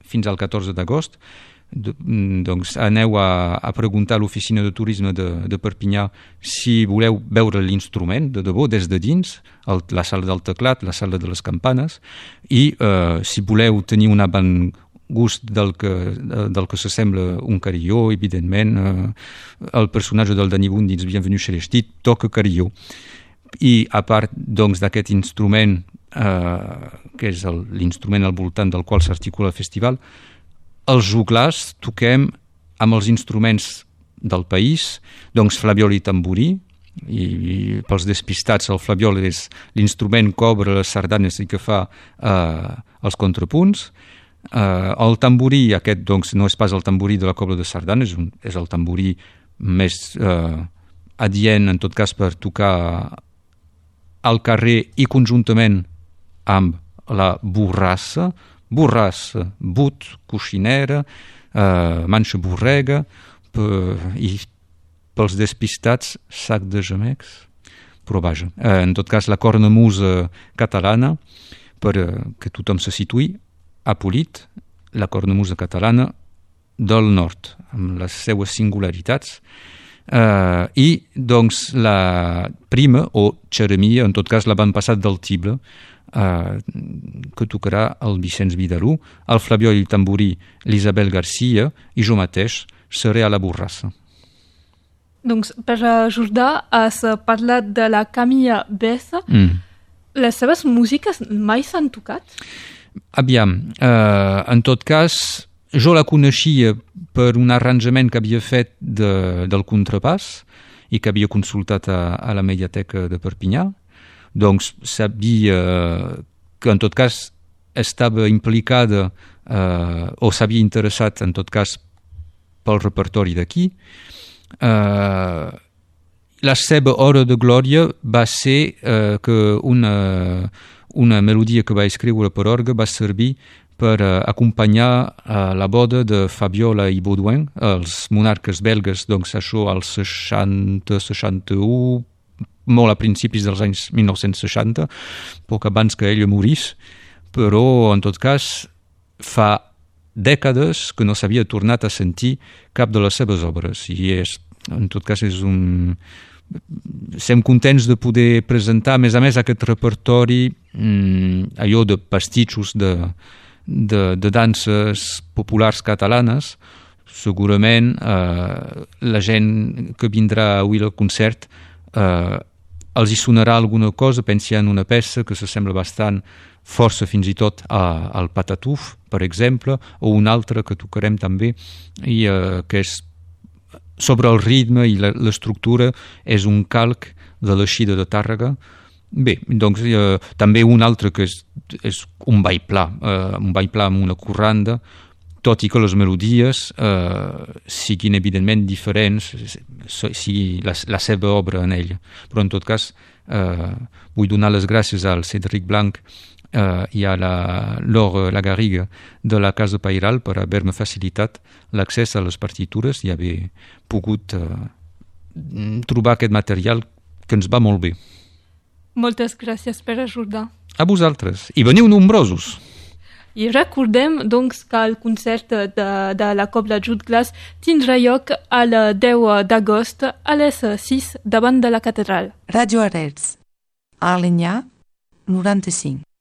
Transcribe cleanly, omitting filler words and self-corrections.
fins al 14 d'agost. Doncs aneu a preguntar a l'oficina de turisme de Perpinyà si voleu veure l'instrument de debò des de dins, la sala del teclat, la sala de les campanes, i si voleu tenir un gust del que s'assembla un carilló, evidentment el personatge del Danny Boone dins Bienvenue chez les Ch'tis toca carilló. I a part doncs, d'aquest instrument que és l'instrument al voltant del qual s'articula el festival, els joglars toquem amb els instruments del país, doncs flabiol i tamborí, i pels despistats el flabiol és l'instrument que obre les sardanes i que fa els contrapunts. El tamborí, aquest doncs no és pas el tamborí de la cobla de sardanes, és el tamborí més adient en tot cas per tocar al carrer i conjuntament amb la borrassa, but, coixinera, manxa borrega, i pels despistats sac de gemecs, però vaja, en tot cas la cornamusa catalana, que tothom se situï, ha polit la cornamusa catalana del nord, amb les seues singularitats, i doncs la prima o xeremia, en tot cas l'avant passat del Tible, que tocarà el Vicenç Vidarú, el flabiol i el tamborí l'Isabel Garcia, i jo mateix seré a la borrassa. Doncs per Jordà has parlat de la Camilla Bessa. Les seves músiques mai s'han tocat? Aviam, en tot cas jo la coneixia per un arranjament que havia fet del contrapàs i que havia consultat a la Mediateca de Perpinyà. Doncs sabia que en tot cas estava implicada o s'havia interessat en tot cas pel repertori d'aquí. La seva hora de glòria va ser que una melodia que va escriure per orgue va servir per acompanyar la boda de Fabiola i Baudouin, els monarques belgues, doncs això als 60-61, molt a principis dels anys 1960, poc abans que ella morís, però en tot cas fa dècades que no s'havia tornat a sentir cap de les seves obres, i en tot cas estem contents de poder presentar a més aquest repertori, allò de pastitxos de danses populars catalanes. Segurament la gent que vindrà avui al concert els hi sonarà alguna cosa, pensi en una peça que s'assembla bastant, força fins i tot al Patatús, per exemple, o una altra que tocarem també, i que és sobre el ritme i l'estructura, és un calc de l'Eixida de Tàrrega. Bé, doncs també un altre que és un ball pla amb una corranda, tot i que les melodies siguin evidentment diferents, sigui la seva obra en ella. Però en tot cas vull donar les gràcies al Cédric Blanc i a Laure Lagarriga de la Casa Pairal per haver-me facilitat l'accés a les partitures i haver pogut trobar aquest material que ens va molt bé. Moltes gràcies per ajudar. A vosaltres. I veniu nombrosos. I recordem doncs que el concert de la Cobla Jude Glass tindrà lloc el 10 d'agost a les 6 davant de la catedral. Ràdio Arrels, Arlenyà, 95.